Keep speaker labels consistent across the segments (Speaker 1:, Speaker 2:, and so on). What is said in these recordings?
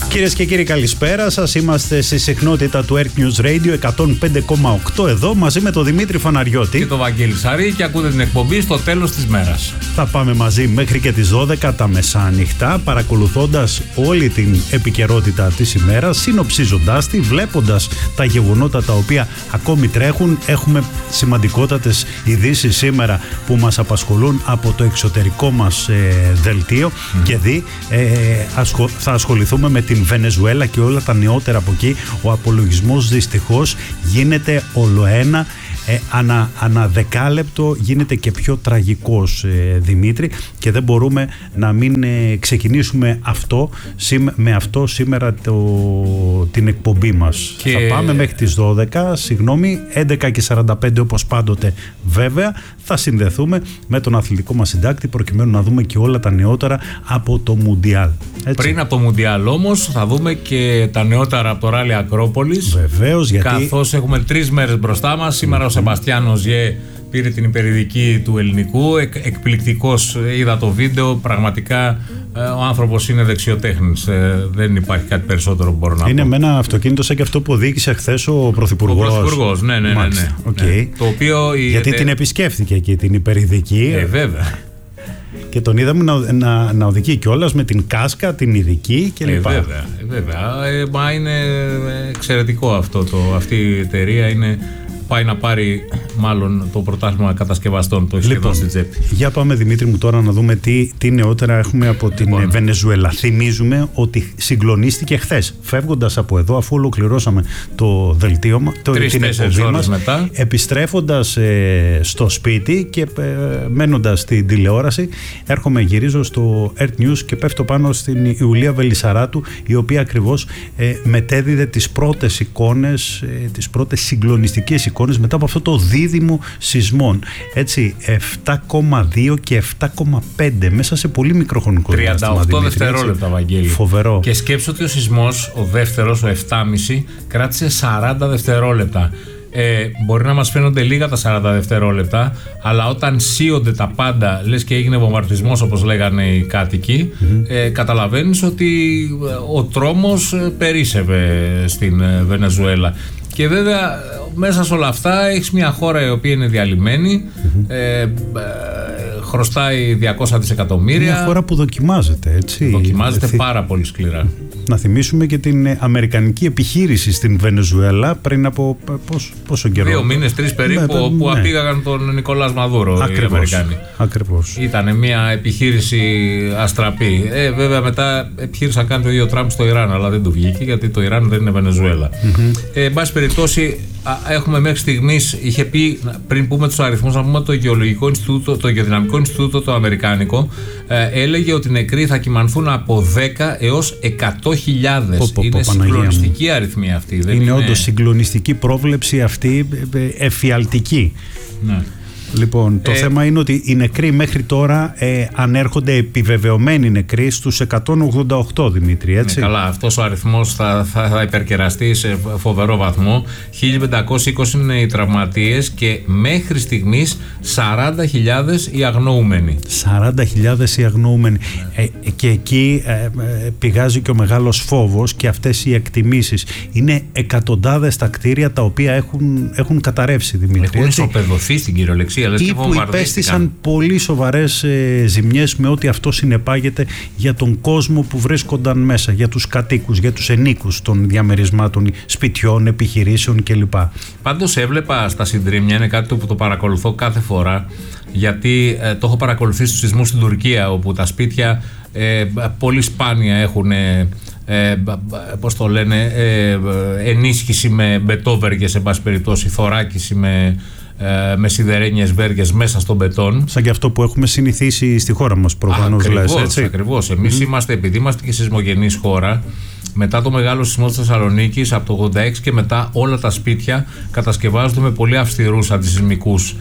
Speaker 1: Κυρίες και κύριοι, καλησπέρα σας. Είμαστε στη συχνότητα του Earth News Radio 105,8 εδώ μαζί με τον Δημήτρη Φαναριώτη
Speaker 2: και τον Βαγγέλη Σαρή και ακούτε την εκπομπή στο τέλος της μέρας.
Speaker 1: Θα πάμε μαζί μέχρι και τις 12 τα μεσάνυχτα, παρακολουθώντας όλη την επικαιρότητα της ημέρας, συνοψίζοντάς τη, βλέποντας τα γεγονότα τα οποία ακόμη τρέχουν. Έχουμε σημαντικότατες ειδήσεις σήμερα που μας απασχολούν από το εξωτερικό μας δελτίο και θα ασχοληθούμε με την Βενεζουέλα και όλα τα νεότερα από εκεί. Ο απολογισμός δυστυχώς γίνεται ολοένα ανά δεκάλεπτο, γίνεται και πιο τραγικός, Δημήτρη, και δεν μπορούμε να μην ξεκινήσουμε με αυτό σήμερα την εκπομπή μας.
Speaker 2: Και...
Speaker 1: θα πάμε μέχρι τις 12, 11:45 όπως πάντοτε βέβαια. Θα συνδεθούμε με τον αθλητικό μας συντάκτη προκειμένου να δούμε και όλα τα νεότερα από το Μουντιάλ.
Speaker 2: Πριν από το Μουντιάλ όμως θα δούμε και τα νεότερα από το Ράλι Ακρόπολης.
Speaker 1: Βεβαίως, γιατί...
Speaker 2: καθώς έχουμε 3 μέρες μπροστά μας. Σήμερα ο Σεμπαστιάν Οζιέ πήρε την υπερειδική του ελληνικού. Εκπληκτικός, είδα το βίντεο. Πραγματικά ο άνθρωπος είναι δεξιοτέχνης. Δεν υπάρχει κάτι περισσότερο που μπορώ να πω.
Speaker 1: Είναι με ένα αυτοκίνητο σαν και αυτό που οδήγησε χθες ο Πρωθυπουργός.
Speaker 2: Ο Πρωθυπουργός, ναι.
Speaker 1: Okay.
Speaker 2: Το οποίο,
Speaker 1: γιατί την επισκέφθηκε εκεί την υπερειδική.
Speaker 2: Βέβαια.
Speaker 1: Και τον είδαμε να οδηγεί κιόλας με την κάσκα, την ειδική κλπ.
Speaker 2: Βέβαια. Μα είναι εξαιρετικό αυτό. Αυτή η εταιρεία πάει να πάρει μάλλον το πρωτάθλημα κατασκευαστών. Το έχει σχεδόν στην τσέπη.
Speaker 1: Για πάμε, Δημήτρη μου, τώρα να δούμε τι νεότερα έχουμε από την Βενεζουέλα. Θυμίζουμε ότι συγκλονίστηκε χθες, φεύγοντας από εδώ, αφού ολοκληρώσαμε το δελτίο μας, την εκπομπή μας, μετά, επιστρέφοντας στο σπίτι και μένοντας στην τηλεόραση, γυρίζω στο Earth News και πέφτω πάνω στην Ιουλία Βελισσαράτου, η οποία ακριβώς μετέδιδε τις πρώτες εικόνες, τις πρώτες συγκλονιστικές εικόνες μετά από αυτό το δίδυμο σεισμών. Έτσι, 7,2 και 7,5 μέσα σε πολύ μικρό χρονικό διάστημα.
Speaker 2: 38 δευτερόλεπτα, Βαγγέλη.
Speaker 1: Φοβερό.
Speaker 2: Και σκέψω ότι ο σεισμός, ο δεύτερος, ο 7,5, κράτησε 40 δευτερόλεπτα. Μπορεί να μας φαίνονται λίγα τα 40 δευτερόλεπτα, αλλά όταν σύονται τα πάντα, λες και έγινε βομβαρδισμός όπως λέγανε οι κάτοικοι, καταλαβαίνεις ότι ο τρόμος περίσσευε στην Βενεζουέλα. Και βέβαια μέσα σε όλα αυτά έχεις μια χώρα η οποία είναι διαλυμένη, χρωστάει 200 δισεκατομμύρια.
Speaker 1: Μια χώρα που δοκιμάζεται, έτσι.
Speaker 2: Δοκιμάζεται πάρα πολύ σκληρά.
Speaker 1: Να θυμίσουμε και την αμερικανική επιχείρηση στην Βενεζουέλα πριν από πόσο καιρό?
Speaker 2: 2 μήνες, 3 περίπου, που απήγαγαν τον Νικολάς Μαδούρο οι Αμερικάνοι.
Speaker 1: Ακριβώς.
Speaker 2: Ήταν μια επιχείρηση αστραπή. Βέβαια μετά επιχείρησαν να κάνει το ίδιο Τραμπ στο Ιράν, αλλά δεν του βγήκε, γιατί το Ιράν δεν είναι Βενεζουέλα. Εν πάση περιπτώσει, έχουμε μέχρι στιγμής, είχε πει, πριν πούμε τους αριθμούς, να πούμε το Γεωλογικό Ινστιτούτο, το Γεωδυναμικό Ινστιτούτο το αμερικάνικο, έλεγε ότι νεκροί θα κυμανθούν από 10 έως 100.000. Είναι συγκλονιστική αριθμή αυτή.
Speaker 1: Είναι όντως συγκλονιστική πρόβλεψη αυτή, εφιαλτική.
Speaker 2: Ναι.
Speaker 1: Λοιπόν, το θέμα είναι ότι οι νεκροί μέχρι τώρα ανέρχονται επιβεβαιωμένοι νεκροί στους 188, Δημήτρη, έτσι.
Speaker 2: Ναι, καλά, αυτός ο αριθμός θα υπερκεραστεί σε φοβερό βαθμό. 1.520 είναι οι τραυματίες και μέχρι στιγμής 40.000 οι αγνοούμενοι. 40.000 οι αγνοούμενοι.
Speaker 1: Και εκεί πηγάζει και ο μεγάλος φόβος και αυτές οι εκτιμήσεις. Είναι εκατοντάδες τα κτίρια τα οποία έχουν καταρρεύσει, Δημήτρη.
Speaker 2: Έχουν ισοπεδωθεί στην κυριολεξία.
Speaker 1: Ή που υπέστησαν πολύ σοβαρές ζημιές, με ό,τι αυτό συνεπάγεται για τον κόσμο που βρίσκονταν μέσα, για τους κατοίκους, για τους ενίκους των διαμερισμάτων σπιτιών, επιχειρήσεων κλπ.
Speaker 2: Πάντως έβλεπα στα συντρίμμια, είναι κάτι που το παρακολουθώ κάθε φορά, γιατί το έχω παρακολουθήσει στους σεισμούς στην Τουρκία, όπου τα σπίτια πολύ σπάνια έχουν πώς το λένε, ενίσχυση με μπετόβεργες, εν πάση περιπτώσει, θωράκιση με σιδερένιες βέργες μέσα στον μπετόν.
Speaker 1: Σαν και αυτό που έχουμε συνηθίσει στη χώρα μας προφανώς.
Speaker 2: Ακριβώς. Εμείς επειδή είμαστε και σεισμογενής χώρα, μετά το μεγάλο σεισμό της Θεσσαλονίκης από το 86 και μετά όλα τα σπίτια κατασκευάζονται με πολύ αυστηρούς αντισεισμικούς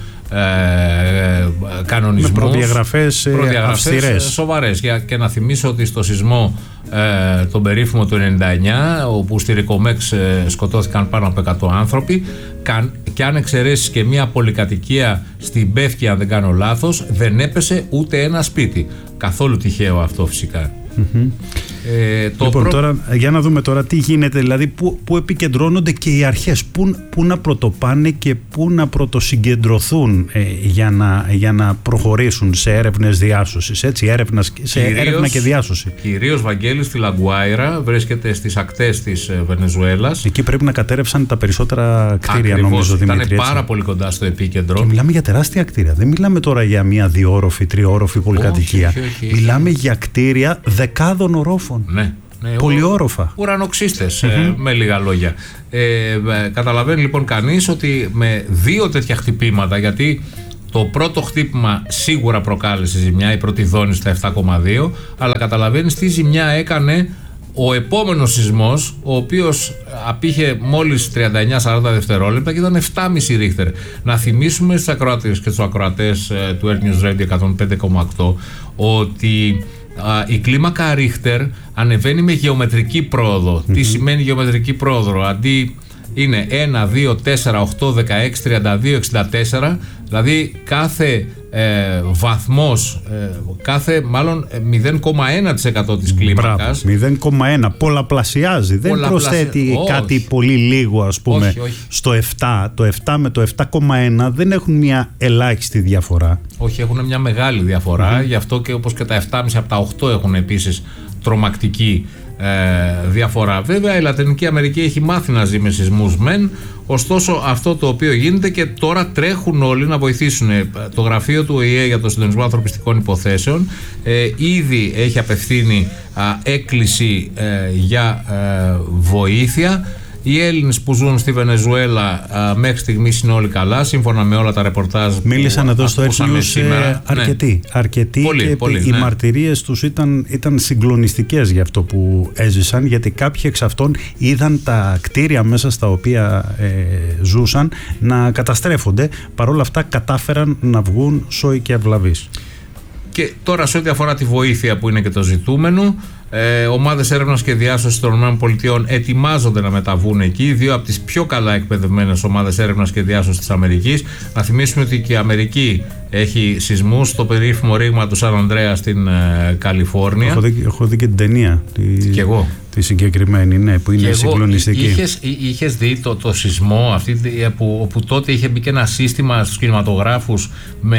Speaker 2: κανονισμούς.
Speaker 1: Με προδιαγραφές αυστηρές.
Speaker 2: Σοβαρές. Και να θυμίσω ότι στο σεισμό τον περίφημο του 99, όπου στη Ρικομέξ σκοτώθηκαν πάνω από 100 άνθρωποι, και αν εξαιρέσεις και μια πολυκατοικία στην Πεύκη, αν δεν κάνω λάθος, δεν έπεσε ούτε ένα σπίτι. Καθόλου τυχαίο αυτό φυσικά.
Speaker 1: Λοιπόν, τώρα, για να δούμε τώρα τι γίνεται, δηλαδή πού επικεντρώνονται και οι αρχές, πού να πρωτοπάνε και πού να πρωτοσυγκεντρωθούν για να προχωρήσουν σε έρευνες διάσωσης, έρευνα και διάσωση.
Speaker 2: Κυρίως, Βαγγέλη, στη Λαγκουάιρα, βρίσκεται στις ακτές της Βενεζουέλας.
Speaker 1: Εκεί πρέπει να κατέρευσαν τα περισσότερα κτίρια, νομίζω, Δημήτρη.
Speaker 2: Ήταν πάρα πολύ κοντά στο επίκεντρο.
Speaker 1: Και μιλάμε για τεράστια κτίρια. Δεν μιλάμε τώρα για μια διόροφη, τριόροφη πολυκατοικία. Μιλάμε για κτίρια δεκάδων ορόφων.
Speaker 2: Ναι.
Speaker 1: Πολυόροφα.
Speaker 2: Ουρανοξύστες, με λίγα λόγια. Καταλαβαίνει λοιπόν κανείς ότι με δύο τέτοια χτυπήματα, γιατί το πρώτο χτύπημα σίγουρα προκάλεσε ζημιά, η πρώτη δόνηση στα 7,2, αλλά καταλαβαίνεις τι ζημιά έκανε ο επόμενος σεισμός, ο οποίος απήχε μόλις 39-40 δευτερόλεπτα και ήταν 7,5 ρίχτερ. Να θυμίσουμε στους ακροατές και στους ακροατές του Earth News Radio 105,8 ότι η κλίμακα Ρίχτερ ανεβαίνει με γεωμετρική πρόοδο. Τι σημαίνει γεωμετρική πρόοδο? Αντί είναι 1, 2, 4, 8, 16, 32, 64, δηλαδή κάθε βαθμός, κάθε μάλλον 0,1% της κλίμακας.
Speaker 1: 0,1, πολλαπλασιάζει, δεν προσθέτει κάτι πολύ λίγο, ας πούμε.
Speaker 2: Όχι.
Speaker 1: Στο 7, το 7 με το 7,1 δεν έχουν μια ελάχιστη διαφορά.
Speaker 2: Όχι, έχουν μια μεγάλη διαφορά, γι' αυτό και όπως και τα 7,5 από τα 8 έχουν επίσης τρομακτική διαφορά. Βέβαια η Λατινική Αμερική έχει μάθει να ζει με σεισμούς μεν, ωστόσο αυτό το οποίο γίνεται, και τώρα τρέχουν όλοι να βοηθήσουν. Το γραφείο του ΟΗΕ για το συντονισμό ανθρωπιστικών υποθέσεων ήδη έχει απευθύνει έκκληση για βοήθεια. Οι Έλληνες που ζουν στη Βενεζουέλα μέχρι στιγμής είναι όλοι καλά, σύμφωνα με όλα τα ρεπορτάζ που
Speaker 1: μίλησαν εδώ στο Earth News
Speaker 2: σήμερα.
Speaker 1: Αρκετοί και οι μαρτυρίες τους ήταν συγκλονιστικές για αυτό που έζησαν, γιατί κάποιοι εξ αυτών είδαν τα κτίρια μέσα στα οποία ζούσαν να καταστρέφονται. Παρ' όλα αυτά κατάφεραν να βγουν σώοι και ευλαβείς.
Speaker 2: Και τώρα σε ό,τι αφορά τη βοήθεια που είναι και το ζητούμενο, ομάδες έρευνας και διάσωσης των ΗΠΑ ετοιμάζονται να μεταβούν εκεί, δύο από τις πιο καλά εκπαιδευμένες ομάδες έρευνας και διάσωσης της Αμερικής. Να θυμίσουμε ότι και η Αμερική έχει σεισμούς στο περίφημο ρήγμα του Σαν Ανδρέα στην Καλιφόρνια.
Speaker 1: Έχω δει και την ταινία.
Speaker 2: Και εγώ.
Speaker 1: Τη συγκεκριμένη, ναι, που είναι συγκλονιστική.
Speaker 2: Είχες δει το σεισμό όπου τότε είχε μπει και ένα σύστημα στους κινηματογράφους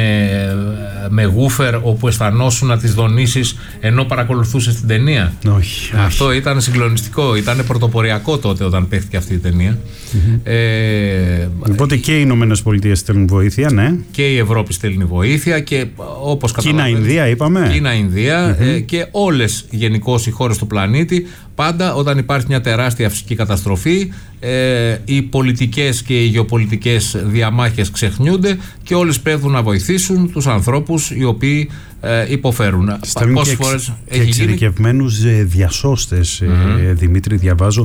Speaker 2: με γούφερ, όπου αισθανόσουν τις δονήσεις ενώ παρακολουθούσες την ταινία?
Speaker 1: Όχι.
Speaker 2: Αυτό ήταν συγκλονιστικό, ήταν πρωτοποριακό τότε όταν παίχτηκε αυτή η ταινία.
Speaker 1: Οπότε και οι Ηνωμένες Πολιτείες στέλνουν βοήθεια, ναι.
Speaker 2: Και η Ευρώπη στέλνει βοήθεια, και όπως καταλαβαίνετε,
Speaker 1: Κίνα-Ινδία είπαμε.
Speaker 2: Κίνα-Ινδία, και όλες γενικώς οι χώρες του πλανήτη. Πάντα όταν υπάρχει μια τεράστια φυσική καταστροφή, οι πολιτικές και οι γεωπολιτικές διαμάχες ξεχνιούνται και όλες πέφτουν να βοηθήσουν τους ανθρώπους οι οποίοι υποφέρουν.
Speaker 1: Πόσες φορές έχει εξειδικευμένους διασώστες, Δημήτρη, διαβάζω,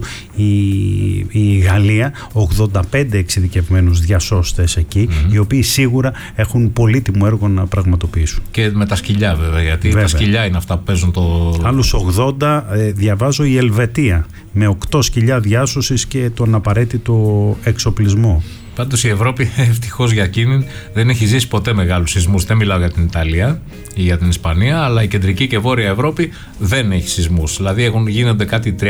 Speaker 1: η Γαλλία 85 εξειδικευμένους διασώστες εκεί, οι οποίοι σίγουρα έχουν πολύτιμο έργο να πραγματοποιήσουν.
Speaker 2: Και με τα σκυλιά βέβαια, γιατί τα σκυλιά είναι αυτά που παίζουν το...
Speaker 1: Άλλους 80 διαβάζω η Ελβετία με 8 σκυλιά διάσωσης και τον απαραίτητο εξοπλισμό.
Speaker 2: Πάντως η Ευρώπη, ευτυχώς για εκείνη, δεν έχει ζήσει ποτέ μεγάλους σεισμούς. Δεν μιλάω για την Ιταλία ή για την Ισπανία, αλλά η κεντρική και βόρεια Ευρώπη δεν έχει σεισμούς. Δηλαδή γίνονται κάτι 3,5,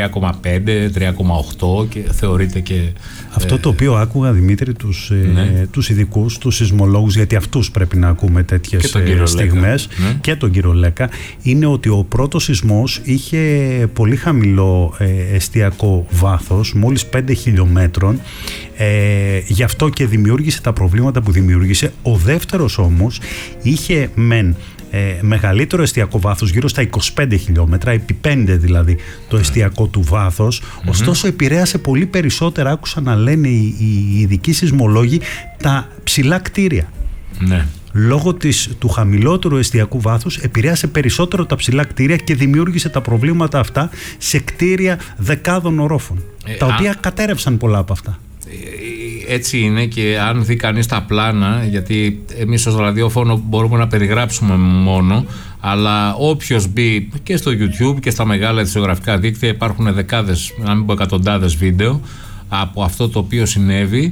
Speaker 2: 3,8 και θεωρείται και...
Speaker 1: Αυτό το οποίο άκουγα, Δημήτρη, τους ειδικούς, τους σεισμολόγους, γιατί αυτούς πρέπει να ακούμε τέτοιες στιγμές, και τον κύριο Λέκα, είναι ότι ο πρώτος σεισμός είχε πολύ χαμηλό εστιακό βάθος, μόλις 5 χιλιόμετρων, γι' αυτό και δημιούργησε τα προβλήματα που δημιούργησε. Ο δεύτερος όμως είχε μεγαλύτερο εστιακό βάθος, γύρω στα 25 χιλιόμετρα, επί 5 δηλαδή το εστιακό του βάθος, ωστόσο επηρέασε πολύ περισσότερα, άκουσα να λένε οι ειδικοί σεισμολόγοι, τα ψηλά κτίρια.
Speaker 2: Ναι.
Speaker 1: Λόγω του χαμηλότερου εστιακού βάθους επηρέασε περισσότερο τα ψηλά κτίρια και δημιούργησε τα προβλήματα αυτά σε κτίρια δεκάδων ορόφων, τα οποία κατέρευσαν πολλά από αυτά.
Speaker 2: Έτσι είναι, και αν δει κανείς τα πλάνα, γιατί εμείς ως ραδιόφωνο μπορούμε να περιγράψουμε μόνο, αλλά όποιος μπει και στο YouTube και στα μεγάλα ειδησιογραφικά δίκτυα, υπάρχουν δεκάδες, να μην πω εκατοντάδες βίντεο από αυτό το οποίο συνέβη.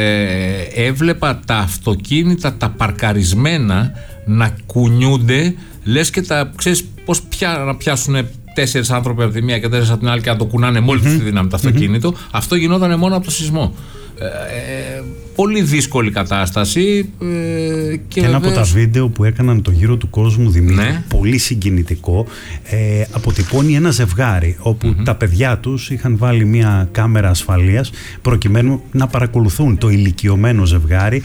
Speaker 2: Έβλεπα τα αυτοκίνητα, τα παρκαρισμένα, να κουνιούνται, λες και ξέρεις πώς να πιάσουν 4 άνθρωποι από τη μία και 4 από την άλλη και να το κουνάνε μόλις τη δύναμη το αυτοκίνητο. Αυτό γινόταν μόνο από το σεισμό. Πολύ δύσκολη κατάσταση.
Speaker 1: Και ένα από τα βίντεο που έκαναν το γύρο του κόσμου, Δημήτρη, πολύ συγκινητικό, αποτυπώνει ένα ζευγάρι όπου τα παιδιά τους είχαν βάλει μια κάμερα ασφαλείας προκειμένου να παρακολουθούν το ηλικιωμένο ζευγάρι.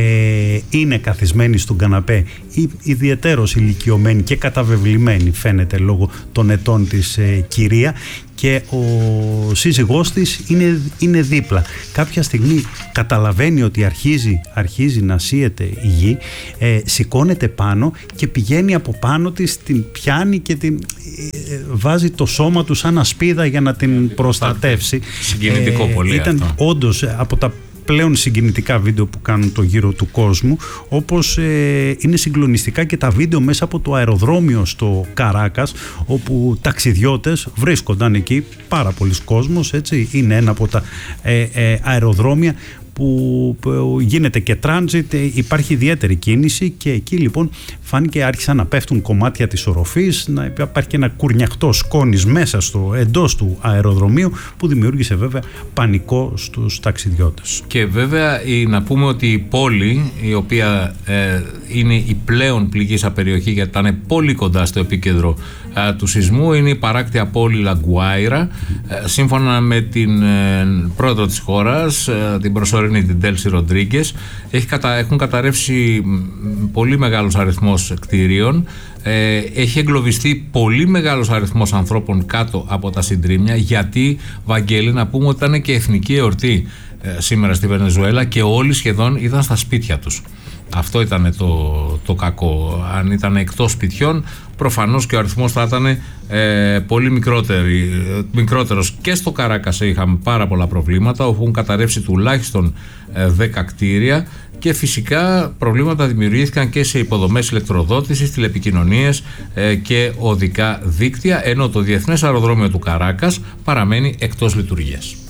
Speaker 1: Είναι καθισμένοι στον καναπέ, ιδιαιτέρως ηλικιωμένη και καταβεβλημένη φαίνεται λόγω των ετών της κυρία, και ο σύζυγός της είναι δίπλα. Κάποια στιγμή καταλαβαίνει ότι αρχίζει να σύεται η γη, σηκώνεται πάνω και πηγαίνει από πάνω της, την πιάνει και την βάζει το σώμα του σαν ασπίδα για να την προστατεύσει.
Speaker 2: Συγκινητικό πολύ
Speaker 1: ήταν
Speaker 2: αυτό.
Speaker 1: Όντως από τα πλέον συγκινητικά βίντεο που κάνουν το γύρο του κόσμου, όπως είναι συγκλονιστικά και τα βίντεο μέσα από το αεροδρόμιο στο Καράκας, όπου ταξιδιώτες βρίσκονταν εκεί, πάρα πολλοί κόσμος, έτσι, είναι ένα από τα αεροδρόμια που γίνεται και τράνζιτ, υπάρχει ιδιαίτερη κίνηση, και εκεί λοιπόν φάνηκε άρχισαν να πέφτουν κομμάτια της οροφής, να υπάρχει και ένα κουρνιαχτό σκόνης μέσα εντός του αεροδρομίου που δημιούργησε βέβαια πανικό στους ταξιδιώτες.
Speaker 2: Και βέβαια να πούμε ότι η πόλη, η οποία είναι η πλέον πληγήσα περιοχή γιατί ήταν πολύ κοντά στο επίκεντρο του σεισμού, είναι η παράκτια πόλη Λαγκουάιρα. Σύμφωνα με την πρόεδρο της χώρας, την προσωρινή, την Τέλση Ροντρίγκες, έχουν καταρρεύσει πολύ μεγάλος αριθμός κτηρίων, έχει εγκλωβιστεί πολύ μεγάλος αριθμός ανθρώπων κάτω από τα συντρίμμια, γιατί, Βαγγέλη, να πούμε ότι ήταν και εθνική εορτή σήμερα στη Βενεζουέλα και όλοι σχεδόν ήταν στα σπίτια τους. Αυτό ήταν το κακό. Αν ήταν εκτός σπιτιών, προφανώς και ο αριθμός θα ήταν πολύ μικρότερος. Και στο Καράκας είχαμε πάρα πολλά προβλήματα, όπου έχουν καταρρεύσει τουλάχιστον 10 κτίρια, και φυσικά προβλήματα δημιουργήθηκαν και σε υποδομές ηλεκτροδότησης, τηλεπικοινωνίες και οδικά δίκτυα, ενώ το Διεθνές Αεροδρόμιο του Καράκας παραμένει εκτός λειτουργίας.